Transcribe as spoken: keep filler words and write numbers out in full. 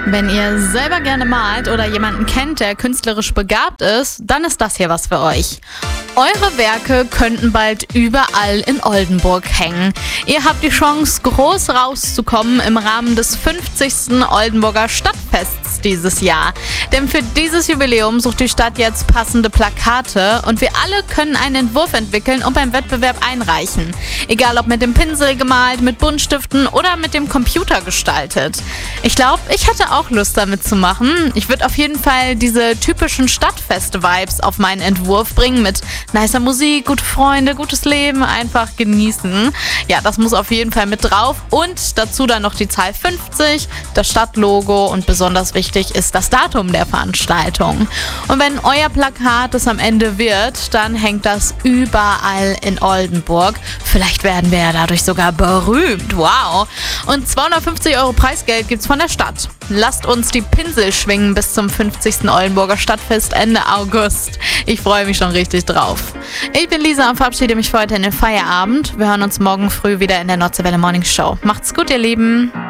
Wenn ihr selber gerne malt oder jemanden kennt, der künstlerisch begabt ist, dann ist das hier was für euch. Eure Werke könnten bald überall in Oldenburg hängen. Ihr habt die Chance, groß rauszukommen im Rahmen des fünfzigsten Oldenburger Stadtfests dieses Jahr. Denn für dieses Jubiläum sucht die Stadt jetzt passende Plakate und wir alle können einen Entwurf entwickeln und beim Wettbewerb einreichen. Egal ob mit dem Pinsel gemalt, mit Buntstiften oder mit dem Computer gestaltet. Ich glaube, ich hätte auch Lust damit zu machen. Ich würde auf jeden Fall diese typischen Stadtfest-Vibes auf meinen Entwurf bringen mit nicer Musik, gute Freunde, gutes Leben, einfach genießen. Ja, das muss auf jeden Fall mit drauf und dazu dann noch die Zahl fünfzig, das Stadtlogo und besonders wichtig ist das Datum der Veranstaltung. Und wenn euer Plakat es am Ende wird, dann hängt das überall in Oldenburg. Vielleicht werden wir ja dadurch sogar berühmt. Wow! Und zweihundertfünfzig Euro Preisgeld gibt's von der Stadt. Lasst uns die Pinsel schwingen bis zum fünfzigsten Oldenburger Stadtfest Ende August. Ich freue mich schon richtig drauf. Ich bin Lisa und verabschiede mich für heute in den Feierabend. Wir hören uns morgen früh wieder in der Nordseewelle Morning Show. Macht's gut, ihr Lieben.